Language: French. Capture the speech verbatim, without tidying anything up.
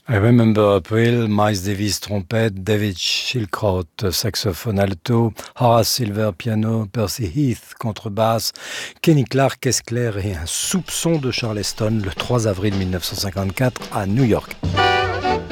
I Remember April, Miles Davis trompette, David Schildkraut saxophone alto, Horace Silver piano, Percy Heath contrebasse, Kenny Clark caisse claire et un soupçon de Charleston le trois avril mille neuf cent cinquante-quatre à New York.